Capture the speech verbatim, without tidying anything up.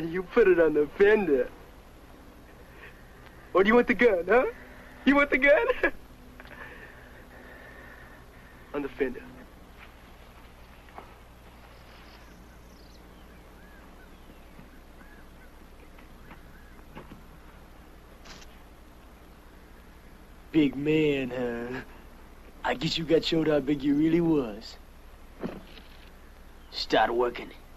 You put it on the fender. Or do you want the gun, huh? You want the gun? On the fender. Big man, huh? I guess you got showed how big you really was. Start working.